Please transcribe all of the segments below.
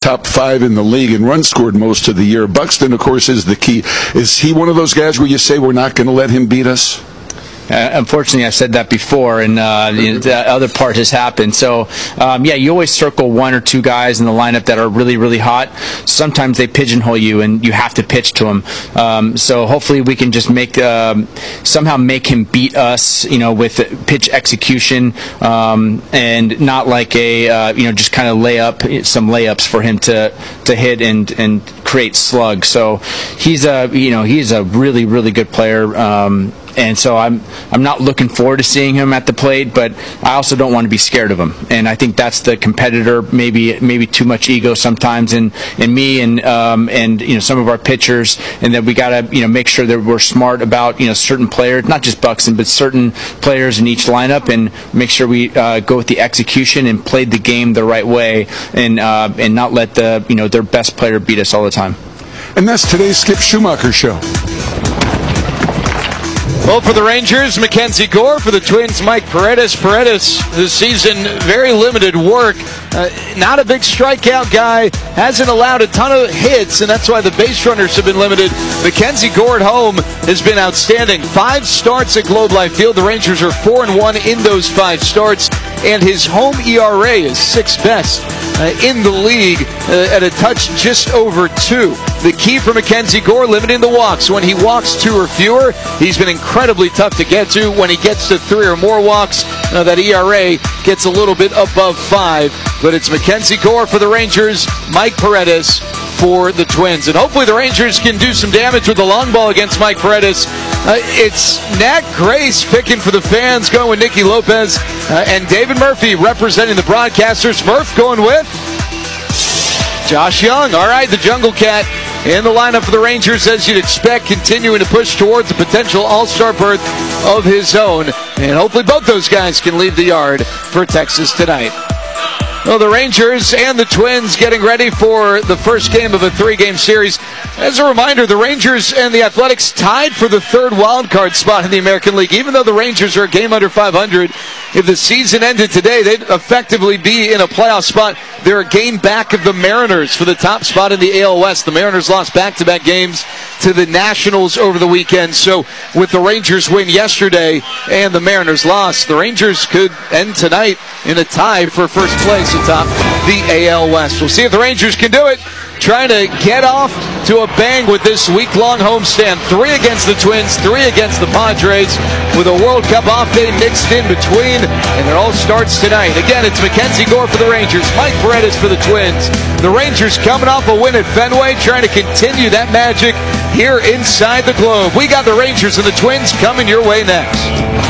top 5 in the league in runs scored most of the year. Buxton, of course, is the key. Is he one of those guys where you say we're not going to let him beat us? Unfortunately, I said that before, and the other part has happened. So, you always circle 1 or 2 guys in the lineup that are really, really hot. Sometimes they pigeonhole you, and you have to pitch to them. So hopefully we can just somehow make him beat us, with pitch execution, and not like just kind of some layups for him to hit and create slugs. So he's a really, really good player. And so I'm not looking forward to seeing him at the plate, but I also don't want to be scared of him. And I think that's the competitor, maybe too much ego sometimes in me and some of our pitchers, and that we got to make sure that we're smart about certain players, not just Buxton, but certain players in each lineup, and make sure we go with the execution and play the game the right way, and not let their best player beat us all the time. And that's today's Skip Schumacher Show. Well, for the Rangers, Mackenzie Gore. For the Twins, Mike Paredes. Paredes, this season, very limited work. Not a big strikeout guy. Hasn't allowed a ton of hits, and that's why the base runners have been limited. Mackenzie Gore at home has been outstanding. 5 starts at Globe Life Field. The Rangers are 4-1 in those 5 starts, and his home ERA is 6th best in the league at a touch just over 2. The key for Mackenzie Gore, limiting the walks. When he walks 2 or fewer, he's been incredibly tough to get to. When he gets to 3 or more walks, that ERA gets a little bit above 5. But it's Mackenzie Gore for the Rangers, Mike Paredes for the Twins. And hopefully the Rangers can do some damage with the long ball against Mike Paredes. It's Nat Grace picking for the fans, going with Nicky Lopez, and David Murphy representing the broadcasters. Murph going with Josh Young. All right, the Jungle Cat in the lineup for the Rangers, as you'd expect, continuing to push towards a potential all-star berth of his own. And hopefully both those guys can leave the yard for Texas tonight. Well, the Rangers and the Twins getting ready for the first game of a 3-game series. As a reminder, the Rangers and the Athletics tied for the 3rd wildcard spot in the American League. Even though the Rangers are a game under 500, if the season ended today, they'd effectively be in a playoff spot. They're a game back of the Mariners for the top spot in the AL West. The Mariners lost back-to-back games to the Nationals over the weekend. So with the Rangers win yesterday and the Mariners loss, the Rangers could end tonight in a tie for first place atop the AL West. We'll see if the Rangers can do it. Trying to get off to a bang with this week-long homestand. 3 against the Twins, 3 against the Padres, with a World Cup off day mixed in between, and it all starts tonight. Again, it's Mackenzie Gore for the Rangers, Mike Paredes for the Twins. The Rangers coming off a win at Fenway, trying to continue that magic here inside the Globe. We got the Rangers and the Twins coming your way next.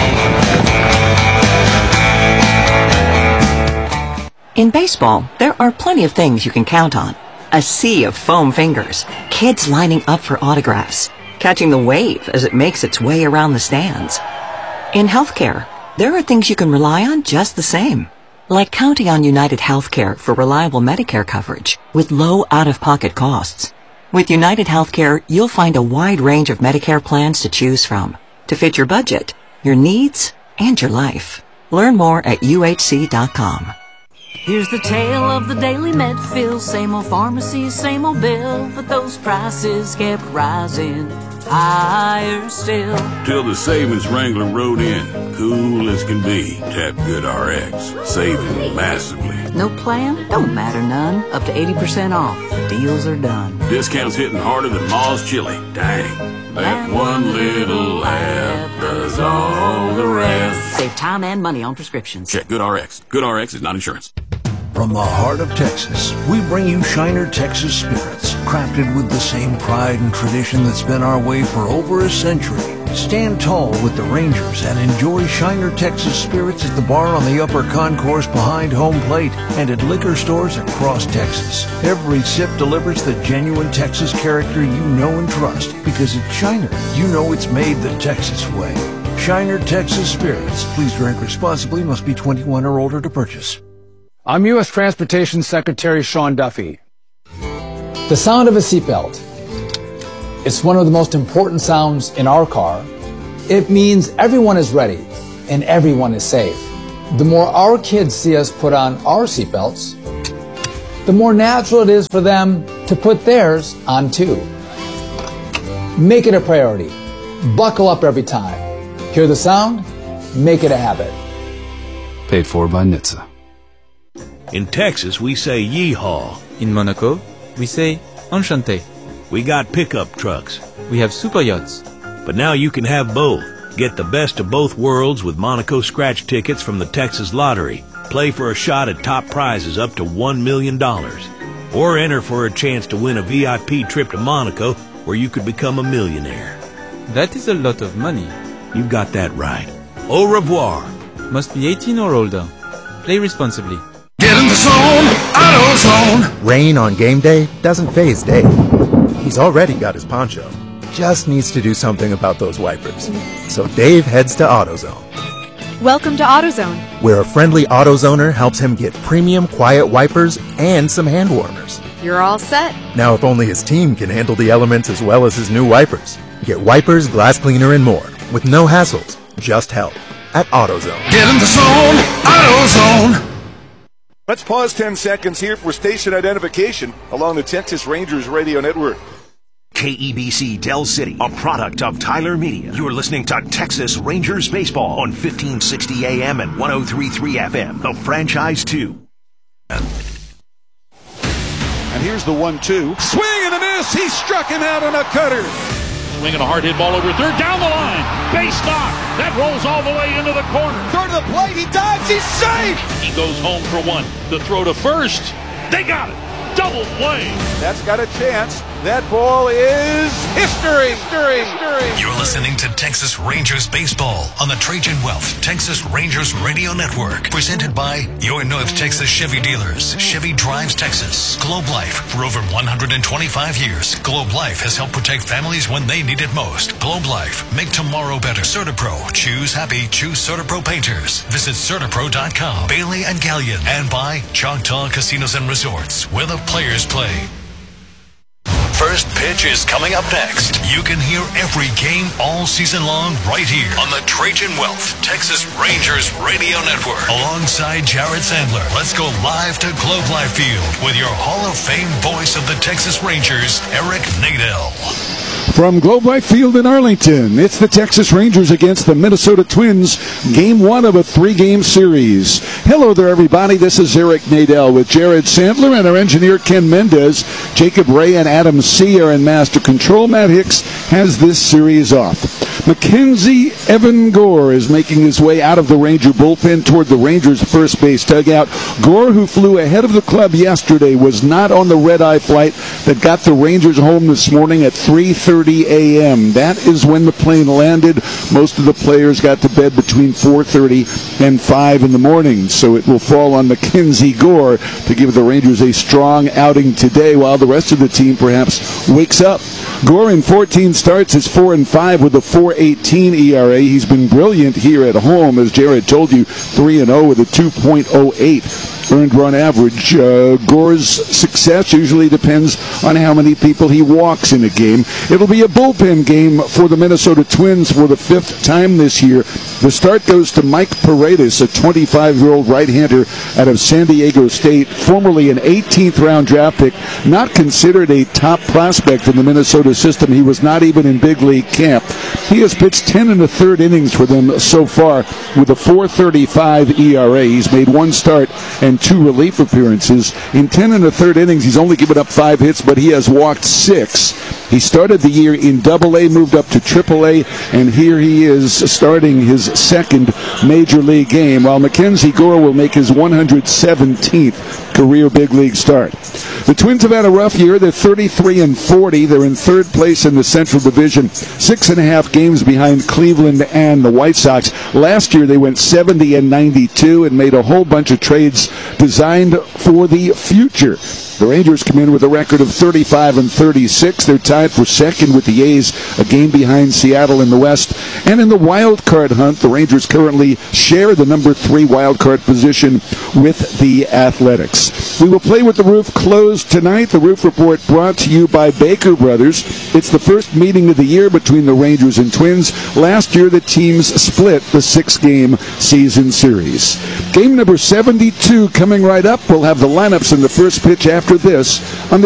In baseball, there are plenty of things you can count on. A sea of foam fingers, kids lining up for autographs, catching the wave as it makes its way around the stands. In healthcare, there are things you can rely on just the same, like counting on United Healthcare for reliable Medicare coverage with low out-of-pocket costs. With United Healthcare, you'll find a wide range of Medicare plans to choose from to fit your budget, your needs, and your life. Learn more at uhc.com. Here's the tale of the daily Medfield. Same old pharmacy, same old bill, but those prices kept rising higher still. Till the savings Wrangler rode in, cool as can be. Tap Good RX, saving massively. No plan? Don't matter none. Up to 80% off. Deals are done. Discounts hitting harder than Ma's chili. Dang. That one little app does all the rest. Save time and money on prescriptions. Check Good RX. Good RX is not insurance. From the heart of Texas, we bring you Shiner Texas Spirits, crafted with the same pride and tradition that's been our way for over a century. Stand tall with the Rangers and enjoy Shiner Texas Spirits at the bar on the upper concourse behind home plate and at liquor stores across Texas. Every sip delivers the genuine Texas character you know and trust, because at Shiner, you know it's made the Texas way. Shiner Texas Spirits. Please drink responsibly. Must be 21 or older to purchase. I'm U.S. Transportation Secretary Sean Duffy. The sound of a seatbelt. It's one of the most important sounds in our car. It means everyone is ready and everyone is safe. The more our kids see us put on our seatbelts, the more natural it is for them to put theirs on too. Make it a priority. Buckle up every time. Hear the sound? Make it a habit. Paid for by NHTSA. In Texas, we say yeehaw. In Monaco, we say enchanté. We got pickup trucks. We have super yachts. But now you can have both. Get the best of both worlds with Monaco scratch tickets from the Texas Lottery. Play for a shot at top prizes up to $1 million. Or enter for a chance to win a VIP trip to Monaco where you could become a millionaire. That is a lot of money. You've got that right. Au revoir. Must be 18 or older. Play responsibly. Get in the zone, AutoZone. Rain on game day doesn't faze Dave. He's already got his poncho. Just needs to do something about those wipers. So Dave heads to AutoZone. Welcome to AutoZone, where a friendly AutoZoner helps him get premium quiet wipers and some hand warmers. You're all set. Now if only his team can handle the elements as well as his new wipers. Get wipers, glass cleaner, and more with no hassles, just help at AutoZone. Get in the zone, AutoZone. Let's pause 10 seconds here for station identification along the Texas Rangers radio network. KEBC Del City, a product of Tyler Media. You're listening to Texas Rangers Baseball on 1560 AM and 103.3 FM, the franchise 2. And here's the 1-2. Swing and a miss. He struck him out on a cutter. Swinging a hard hit ball over third, down the line. Base knock. That rolls all the way into the corner. Third to the plate. He dives. He's safe. He goes home for one. The throw to first. They got it. Double play. That's got a chance. That ball is history. You're listening to Texas Rangers Baseball on the Trajan Wealth Texas Rangers Radio Network. Presented by your North Texas Chevy dealers. Chevy drives Texas. Globe Life. For over 125 years, Globe Life has helped protect families when they need it most. Globe Life. Make tomorrow better. CertaPro. Choose happy. Choose CertaPro painters. Visit CertaPro.com. Bailey and Gallion. And by Choctaw Casinos and Resorts, where the players play. First pitch is coming up next. You can hear every game all season long right here on the Trajan Wealth Texas Rangers Radio Network. Alongside Jared Sandler, let's go live to Globe Life Field with your Hall of Fame voice of the Texas Rangers, Eric Nadel. From Globe Life Field in Arlington, it's the Texas Rangers against the Minnesota Twins, Game 1 of a 3-game series. Hello there, everybody. This is Eric Nadel with Jared Sandler and our engineer, Ken Mendez. Jacob Ray and Adam C. are in Master Control. Matt Hicks has this series off. Mackenzie Evan Gore is making his way out of the Ranger bullpen toward the Rangers' first base dugout. Gore, who flew ahead of the club yesterday, was not on the red-eye flight that got the Rangers home this morning at 3:30 a.m. That is when the plane landed. Most of the players got to bed between 4:30 and 5 in the morning, so it will fall on Mackenzie Gore to give the Rangers a strong outing today while the rest of the team perhaps wakes up. Gore in 14 starts is 4-5 with a 4.18 ERA. He's been brilliant here at home, as Jared told you, 3-0 with a 2.08 earned run average. Gore's success usually depends on how many people he walks in a game. It'll be a bullpen game for the Minnesota Twins for the 5th time this year. The start goes to Mike Paredes, a 25-year-old right-hander out of San Diego State, formerly an 18th round draft pick, not considered a top prospect in the Minnesota system. He was not even in big league camp. He has pitched 10 1/3 innings for them so far with a 4.35 ERA. He's made 1 start and 2 relief appearances. In 10 1/3 innings, he's only given up 5 hits, but he has walked 6. He started the year in Double-A, moved up to Triple-A, and here he is starting his second major league game, while Mackenzie Gore will make his 117th career big league start. The Twins have had a rough year. They're 33-40. They're in 3rd place in the Central Division, 6.5 games behind Cleveland and the White Sox. Last year they went 70-92 and made a whole bunch of trades designed for the future. The Rangers come in with a record of 35-36. They're tied for second with the A's, a game behind Seattle in the West. And in the wild card hunt, the Rangers currently share the number 3 wild card position with the Athletics. Twins. We will play with the roof closed tonight. The Roof Report brought to you by Baker Brothers. It's the first meeting of the year between the Rangers and Twins. Last year, the teams split the 6-game season series. Game number 72 coming right up. We'll have the lineups in the first pitch after this on the